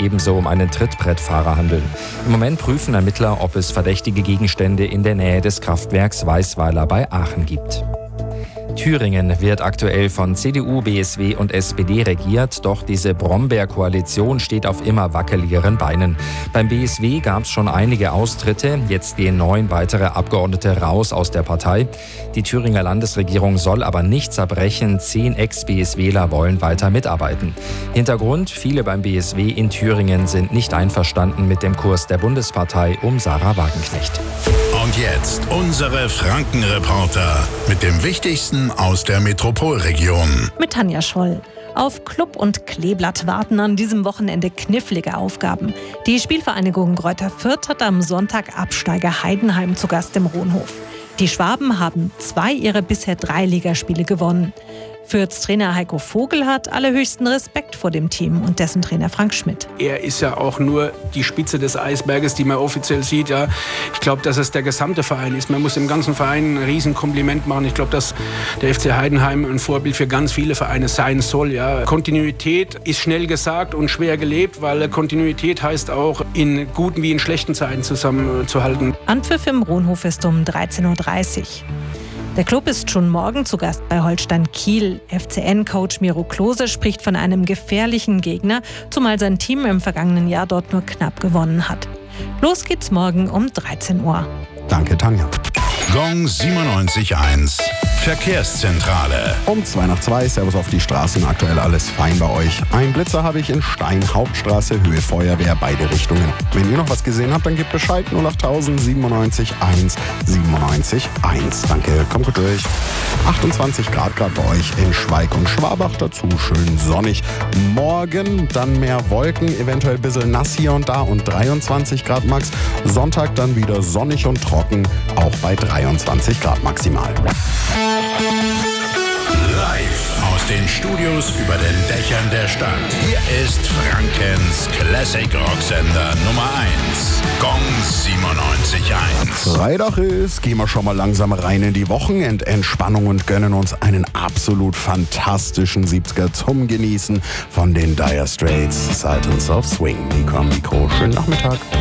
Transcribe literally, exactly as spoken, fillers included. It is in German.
ebenso um einen Trittbrettfahrer handeln. Im Moment prüfen Ermittler, ob es verdächtige Gegenstände in der Nähe des Kraftwerks Weißweiler bei Aachen gibt. Thüringen wird aktuell von C D U, B S W und S P D regiert, doch diese Brombeer-Koalition steht auf immer wackeligeren Beinen. Beim B S W gab es schon einige Austritte, jetzt gehen neun weitere Abgeordnete raus aus der Partei. Die Thüringer Landesregierung soll aber nicht zerbrechen, zehn Ex-BSWler wollen weiter mitarbeiten. Hintergrund: Viele beim B S W in Thüringen sind nicht einverstanden mit dem Kurs der Bundespartei um Sarah Wagenknecht. Und jetzt unsere Franken-Reporter mit dem Wichtigsten aus der Metropolregion. Mit Tanja Scholl. Auf Klub und Kleeblatt warten an diesem Wochenende knifflige Aufgaben. Die Spielvereinigung Greuther Fürth hat am Sonntag Absteiger Heidenheim zu Gast im Rohnhof. Die Schwaben haben zwei ihrer bisher drei Ligaspiele gewonnen. Fürths Trainer Heiko Vogel hat allerhöchsten Respekt vor dem Team und dessen Trainer Frank Schmidt. Er ist ja auch nur die Spitze des Eisberges, die man offiziell sieht. Ja. Ich glaube, dass es der gesamte Verein ist. Man muss dem ganzen Verein ein Riesenkompliment machen. Ich glaube, dass der F C Heidenheim ein Vorbild für ganz viele Vereine sein soll. Ja. Kontinuität ist schnell gesagt und schwer gelebt, weil Kontinuität heißt auch, in guten wie in schlechten Zeiten zusammenzuhalten. Anpfiff im Rohnhof ist um dreizehn Uhr dreißig. Der Club ist schon morgen zu Gast bei Holstein Kiel. F C N-Coach Miro Klose spricht von einem gefährlichen Gegner, zumal sein Team im vergangenen Jahr dort nur knapp gewonnen hat. Los geht's morgen um dreizehn Uhr. Danke, Tanja. Gong siebenundneunzig Komma eins. Verkehrszentrale. Um zwei nach zwei, Servus auf die Straßen, aktuell alles fein bei euch. Ein Blitzer habe ich in Stein, Hauptstraße, Höhe Feuerwehr, beide Richtungen. Wenn ihr noch was gesehen habt, dann gebt Bescheid, null achttausend siebenundneunzig eins siebenundneunzig eins. Danke, kommt gut durch. achtundzwanzig Grad gerade bei euch in Schweig und Schwabach, dazu schön sonnig. Morgen dann mehr Wolken, eventuell ein bisschen nass hier und da und dreiundzwanzig Grad max. Sonntag dann wieder sonnig und trocken, auch bei dreiundzwanzig Grad maximal. Live aus den Studios über den Dächern der Stadt. Hier ist Frankens Classic Rocksender Nummer eins. Gong siebenundneunzig Komma eins. Freitag ist, gehen wir schon mal langsam rein in die Wochenendentspannung und gönnen uns einen absolut fantastischen siebziger zum Genießen von den Dire Straits, Sultans of Swing. Nico am Mikro, schönen Nachmittag.